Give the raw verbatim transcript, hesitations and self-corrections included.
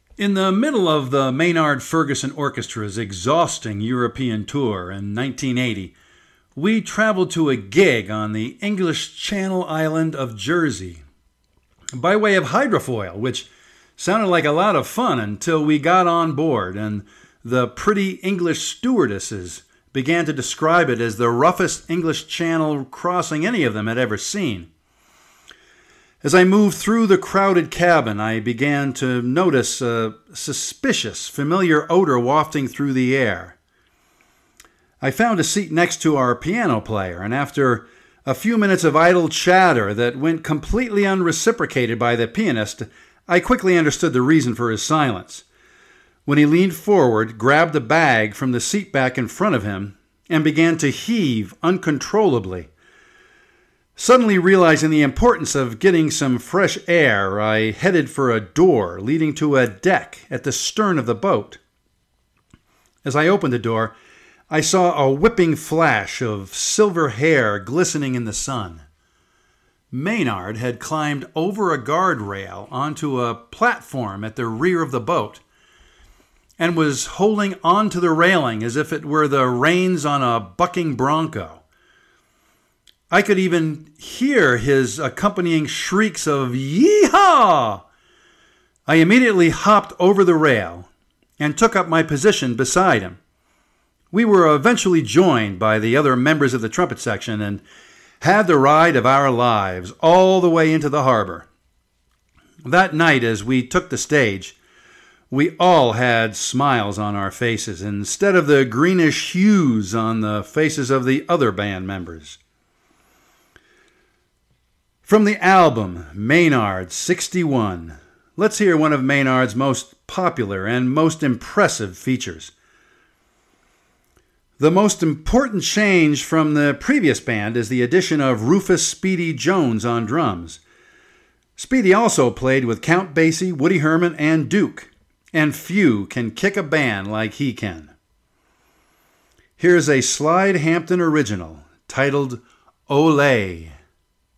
In the middle of the Maynard Ferguson Orchestra's exhausting European tour in nineteen eighty, we traveled to a gig on the English Channel island of Jersey by way of hydrofoil, which sounded like a lot of fun until we got on board and the pretty English stewardesses began to describe it as the roughest English Channel crossing any of them had ever seen. As I moved through the crowded cabin, I began to notice a suspicious, familiar odor wafting through the air. I found a seat next to our piano player, and after a few minutes of idle chatter that went completely unreciprocated by the pianist, I quickly understood the reason for his silence. When he leaned forward, grabbed a bag from the seat back in front of him, and began to heave uncontrollably. Suddenly realizing the importance of getting some fresh air, I headed for a door leading to a deck at the stern of the boat. As I opened the door, I saw a whipping flash of silver hair glistening in the sun. Maynard had climbed over a guardrail onto a platform at the rear of the boat and was holding onto the railing as if it were the reins on a bucking bronco. I could even hear his accompanying shrieks of "Yee-haw!" I immediately hopped over the rail and took up my position beside him. We were eventually joined by the other members of the trumpet section and had the ride of our lives all the way into the harbor. That night, as we took the stage, we all had smiles on our faces instead of the greenish hues on the faces of the other band members. From the album Maynard sixty-one, let's hear one of Maynard's most popular and most impressive features. The most important change from the previous band is the addition of Rufus Speedy Jones on drums. Speedy also played with Count Basie, Woody Herman, and Duke, and few can kick a band like he can. Here's a Slide Hampton original titled Olé.